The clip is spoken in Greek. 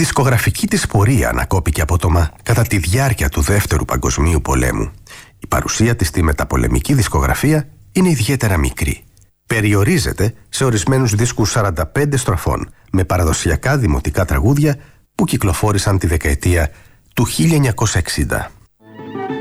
Η δισκογραφική της πορεία ανακόπηκε απότομα κατά τη διάρκεια του Δεύτερου Παγκοσμίου Πολέμου. Η παρουσία της στη μεταπολεμική δισκογραφία είναι ιδιαίτερα μικρή. Περιορίζεται σε ορισμένους δίσκους 45 στροφών με παραδοσιακά δημοτικά τραγούδια που κυκλοφόρησαν τη δεκαετία του 1960.